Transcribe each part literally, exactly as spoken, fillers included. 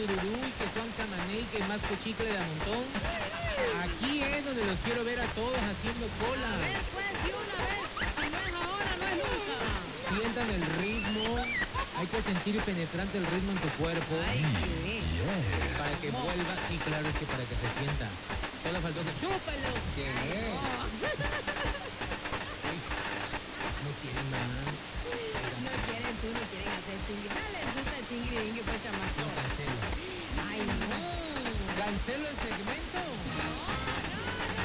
Tururú y que Juan Camané y que más Chicle de a montón. Aquí es donde los quiero ver a todos haciendo cola. A ver, pues, de una vez. Si no es ahora, no es nunca. Sientan el ritmo. Hay que sentir penetrante el ritmo en tu cuerpo. Ay, qué. Yeah. Para que ¿Cómo? Vuelva. Sí, claro, es que para que se sienta. Solo faltó que chúpalo. ¿Qué? Oh. No quieren más. No quieren tú, no quieren hacer chingui. No les gusta el chingui, pues, chamaco. No, cancelo. Ay, no. ¿Cancelo el segmento? No, no, no.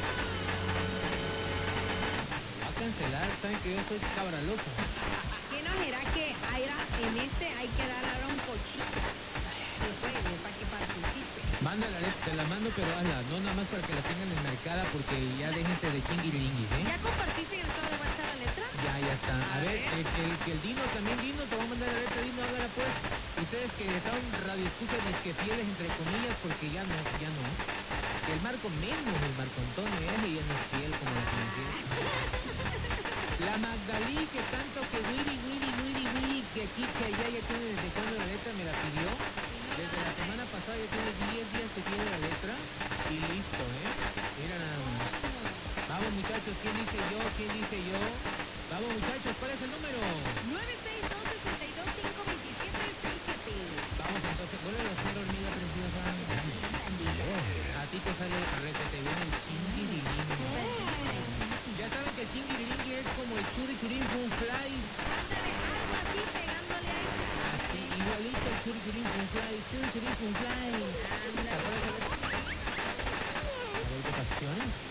Va a cancelar, saben que yo soy cabra loca. ¿Qué no será que Aira, en este hay que dar ahora un cochito? Que juegue, para que participe. Mándala, te la mando, pero hazla. No nada más para que la tengan enmarcada, porque ya déjense de chinguiriringuis, ¿eh? ¿Ya compartiste en el estado de WhatsApp la letra? Ya, ya está. A, a ver, ver. El, que, que el Dino también, Dino, te voy a mandar la letra, Dino, hágala pues. Ustedes que son radioescuchas que fieles, entre comillas, porque ya no, ya no. El Marco menos, el Marco Antonio, ese ya no es fiel como la que La Magdalí, que tanto que Wiri, Wiri, Wiri, Wiri, que aquí, que allá, ya tiene desde cuando la letra me la pidió. Desde la semana pasada ya tiene diez días que tiene la letra y listo, ¿eh? Mira nada más. Vamos muchachos, ¿quién dice yo? ¿Quién dice yo? Vamos muchachos, ¿cuál es el número? nueve seis dos, seis dos cinco, dos siete seis siete. Vamos entonces, vuelve a hacer hormiga preciosa. Yeah. A ti te sale requete bien el chingiriringi. Ya saben que el chingiriringi es como el churi churín fun flies. Ándale, algo así pegándole a eso. Así, igualito el churi churín fun flies, churi churín fun flies. Ándale. ¿Te acuerdas de la... ¿A ver qué pasión?